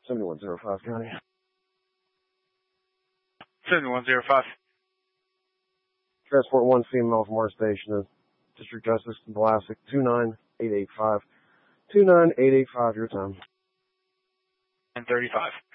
7105 County. 7105. Transport 1 female from our station. District Justice Vlasic 29885. 29885, your time. And 35.